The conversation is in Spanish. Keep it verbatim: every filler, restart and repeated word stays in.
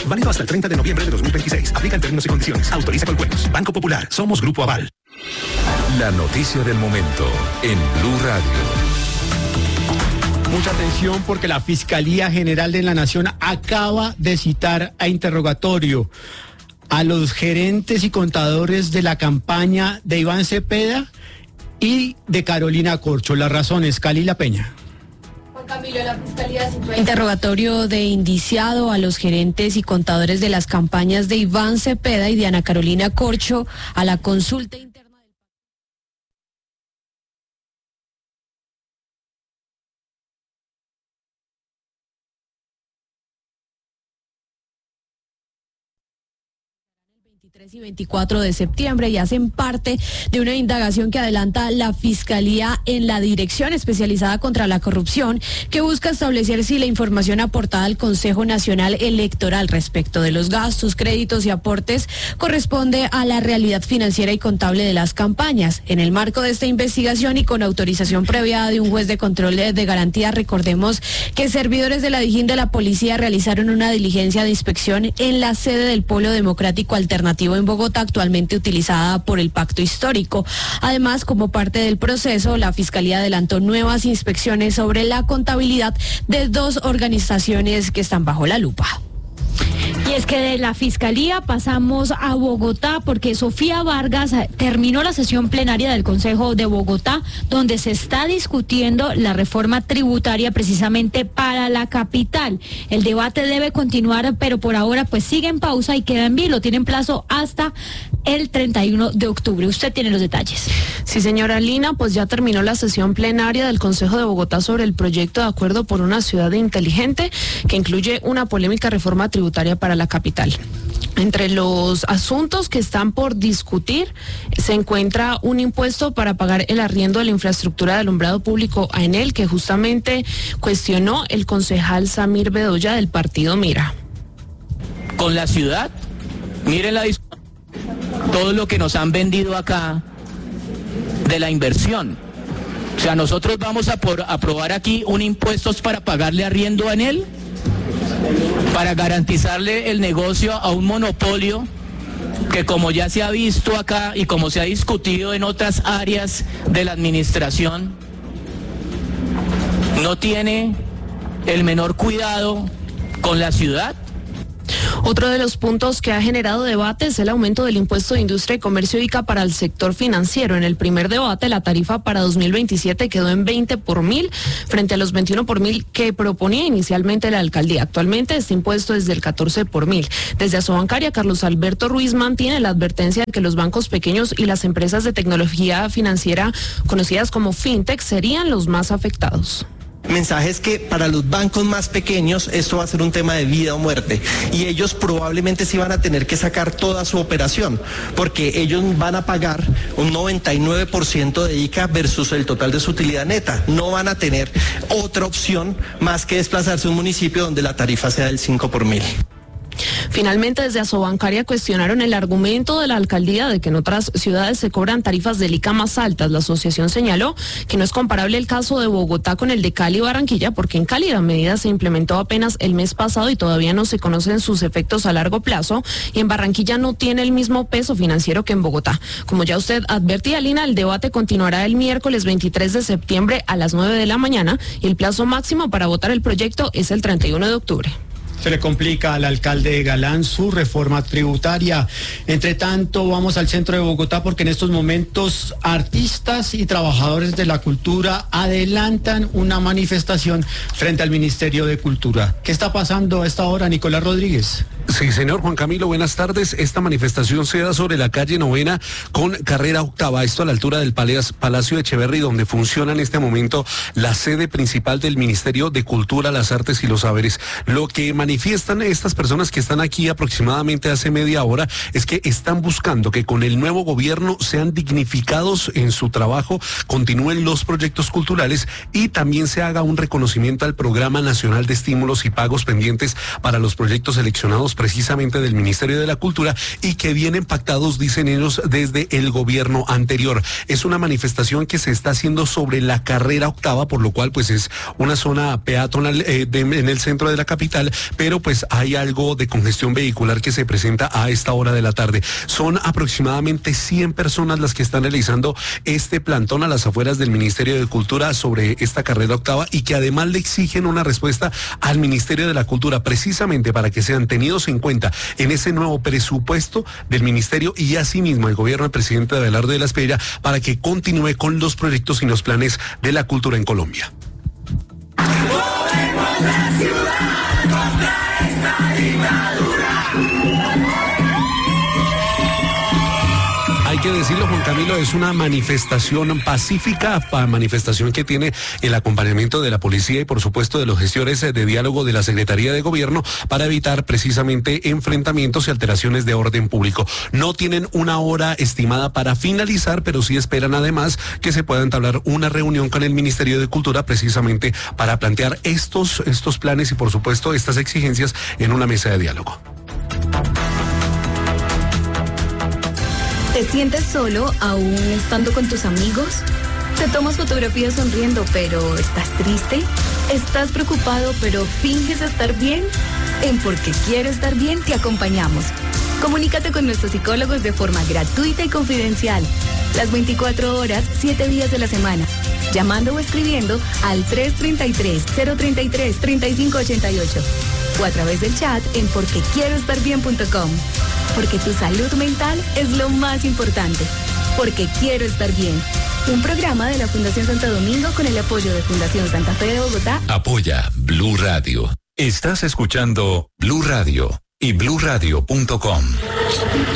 Válido hasta el treinta de noviembre de dos mil veintiséis. Aplican términos y condiciones. Autoriza Colcuervos. Banco Popular. Somos Grupo Aval. La noticia del momento en Blue Radio. Mucha atención porque la Fiscalía General de la Nación acaba de citar a interrogatorio a los gerentes y contadores de la campaña de Iván Cepeda y de Carolina Corcho. Las razones, Calila Peña. Camilo, la Fiscalía citó interrogatorio de indiciado a los gerentes y contadores de las campañas de Iván Cepeda y de Ana Carolina Corcho a la consulta interna. veintitrés y veinticuatro de septiembre y hacen parte de una indagación que adelanta la Fiscalía en la Dirección Especializada contra la Corrupción, que busca establecer si la información aportada al Consejo Nacional Electoral respecto de los gastos, créditos y aportes corresponde a la realidad financiera y contable de las campañas. En el marco de esta investigación y con autorización previa de un juez de control de, de garantía, recordemos que servidores de la Dijín de la Policía realizaron una diligencia de inspección en la sede del Polo Democrático Alternativo en Bogotá, actualmente utilizada por el Pacto Histórico. Además, como parte del proceso, la Fiscalía adelantó nuevas inspecciones sobre la contabilidad de dos organizaciones que están bajo la lupa. Y es que de la Fiscalía pasamos a Bogotá porque Sofía Vargas terminó la sesión plenaria del Consejo de Bogotá, donde se está discutiendo la reforma tributaria precisamente para la capital. El debate debe continuar, pero por ahora pues sigue en pausa y queda en vilo. Tienen plazo hasta el treinta y uno de octubre. Usted tiene los detalles. Sí, señora Lina, pues ya terminó la sesión plenaria del Consejo de Bogotá sobre el proyecto de acuerdo por una ciudad inteligente que incluye una polémica reforma tributaria para la capital. Entre los asuntos que están por discutir se encuentra un impuesto para pagar el arriendo de la infraestructura de alumbrado público a Enel, que justamente cuestionó el concejal Samir Bedoya del partido Mira. Con la ciudad, miren la discusión, todo lo que nos han vendido acá de la inversión. O sea, nosotros vamos a por aprobar aquí un impuesto para pagarle arriendo a Enel, para garantizarle el negocio a un monopolio que, como ya se ha visto acá y como se ha discutido en otras áreas de la administración, no tiene el menor cuidado con la ciudad. Otro de los puntos que ha generado debate es el aumento del impuesto de industria y comercio I C A para el sector financiero. En el primer debate, la tarifa para dos mil veintisiete quedó en veinte por mil frente a los veintiuno por mil que proponía inicialmente la alcaldía. Actualmente este impuesto es del catorce por mil. Desde Asobancaria, Carlos Alberto Ruiz mantiene la advertencia de que los bancos pequeños y las empresas de tecnología financiera conocidas como fintech serían los más afectados. Mensaje es que para los bancos más pequeños esto va a ser un tema de vida o muerte y ellos probablemente sí van a tener que sacar toda su operación porque ellos van a pagar un noventa y nueve por ciento de I C A versus el total de su utilidad neta. No van a tener otra opción más que desplazarse a un municipio donde la tarifa sea del cinco por mil. Finalmente, desde Asobancaria cuestionaron el argumento de la alcaldía de que en otras ciudades se cobran tarifas del I C A más altas. La asociación señaló que no es comparable el caso de Bogotá con el de Cali y Barranquilla, porque en Cali la medida se implementó apenas el mes pasado y todavía no se conocen sus efectos a largo plazo, y en Barranquilla no tiene el mismo peso financiero que en Bogotá. Como ya usted advertía, Lina, el debate continuará el miércoles veintitrés de septiembre a las nueve de la mañana y el plazo máximo para votar el proyecto es el treinta y uno de octubre. Se le complica al alcalde Galán su reforma tributaria. Entre tanto, vamos al centro de Bogotá porque en estos momentos artistas y trabajadores de la cultura adelantan una manifestación frente al Ministerio de Cultura. ¿Qué está pasando a esta hora, Nicolás Rodríguez? Sí, señor Juan Camilo, buenas tardes. Esta manifestación se da sobre la calle Novena con carrera octava, esto a la altura del Palacio de Echeverri, donde funciona en este momento la sede principal del Ministerio de Cultura, las Artes y los Saberes. Lo que manifiestan estas personas que están aquí aproximadamente hace media hora es que están buscando que con el nuevo gobierno sean dignificados en su trabajo, continúen los proyectos culturales y también se haga un reconocimiento al Programa Nacional de Estímulos y Pagos Pendientes para los proyectos seleccionados fondos precisamente del Ministerio de la Cultura y que vienen pactados, dicen ellos, desde el gobierno anterior. Es una manifestación que se está haciendo sobre la carrera octava, por lo cual pues es una zona peatonal eh, de, en el centro de la capital, pero pues hay algo de congestión vehicular que se presenta a esta hora de la tarde. Son aproximadamente cien personas las que están realizando este plantón a las afueras del Ministerio de Cultura sobre esta carrera octava y que además le exigen una respuesta al Ministerio de la Cultura precisamente para que sean tenidos en cuenta en ese nuevo presupuesto del Ministerio y asimismo el gobierno del presidente Abelardo de la Espriella para que continúe con los proyectos y los planes de la cultura en Colombia. Hay que decirlo, Juan Camilo, es una manifestación pacífica, manifestación que tiene el acompañamiento de la policía y por supuesto de los gestores de diálogo de la Secretaría de Gobierno para evitar precisamente enfrentamientos y alteraciones de orden público. No tienen una hora estimada para finalizar, pero sí esperan además que se pueda entablar una reunión con el Ministerio de Cultura precisamente para plantear estos, estos planes y por supuesto estas exigencias en una mesa de diálogo. ¿Te sientes solo aún estando con tus amigos? ¿Te tomas fotografías sonriendo pero estás triste? ¿Estás preocupado pero finges estar bien? En Porque Quiero Estar Bien te acompañamos. Comunícate con nuestros psicólogos de forma gratuita y confidencial. Las veinticuatro horas, siete días de la semana. Llamando o escribiendo al tres treinta y tres, cero treinta y tres, treinta y cinco ochenta y ocho. O a través del chat en porque quiero estar bien punto com. Porque tu salud mental es lo más importante. Porque Quiero Estar Bien. Un programa de la Fundación Santo Domingo con el apoyo de Fundación Santa Fe de Bogotá. Apoya Blue Radio. Estás escuchando Blue Radio y blue radio punto com.